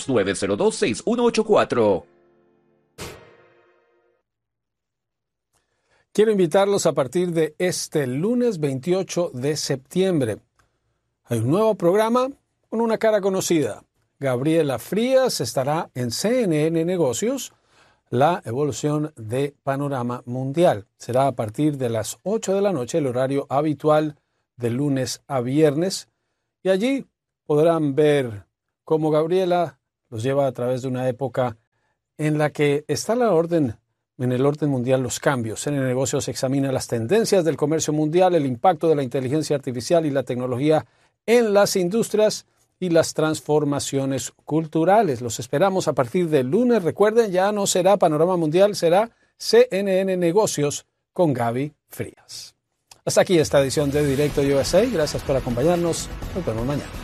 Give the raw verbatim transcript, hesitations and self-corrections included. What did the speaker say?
dos nueve cero dos, seis uno ocho cuatro. Quiero invitarlos a partir de este lunes veintiocho de septiembre. Hay un nuevo programa con una cara conocida. Gabriela Frías estará en C N N Negocios, la evolución de Panorama Mundial. Será a partir de las ocho de la noche, el horario habitual de lunes a viernes. Y allí podrán ver cómo Gabriela los lleva a través de una época en la que está la orden En el orden mundial los cambios. En el negocio se examina las tendencias del comercio mundial, el impacto de la inteligencia artificial y la tecnología en las industrias y las transformaciones culturales. Los esperamos a partir del lunes. Recuerden, ya no será Panorama Mundial, será C N N Negocios con Gaby Frías. Hasta aquí esta edición de Directo U S A. Gracias por acompañarnos. Nos vemos mañana.